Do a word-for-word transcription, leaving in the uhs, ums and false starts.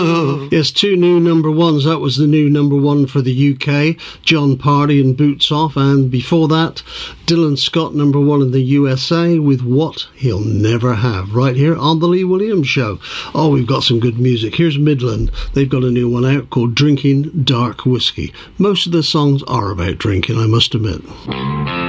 Yes, two new number ones. That was the new number one for the U K, John Party and Boots Off, and before that, Dylan Scott, number one in the U S A with What He'll Never Have, right here on the Lee Williams Show. Oh, we've got some good music. Here's Midland. They've got a new one out called Drinking Dark Whiskey. Most of the songs are about drinking, I must admit.